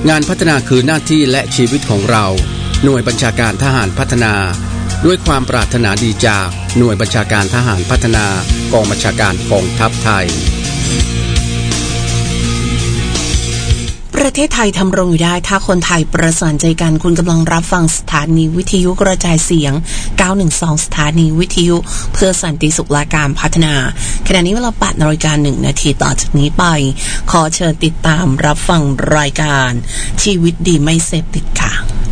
งานพัฒนาคือหน้าที่และชีวิตของเราหน่วยบัญชาการทหารพัฒนาด้วยความปรารถนาดีจากหน่วยบัญชาการทหารพัฒนากองบัญชาการกองทัพไทยประเทศไทยทำรงอยู่ได้ถ้าคนไทยประสานใจกันคุณกำลังรับฟังสถานีวิทยุกระจายเสียง912สถานีวิทยุเพื่อสันติสุขและการพัฒนาขณะนี้เวลา 8:01 นาทีต่อจากนี้ไปขอเชิญติดตามรับฟังรายการชีวิตดีไม่เสพติดค่ะ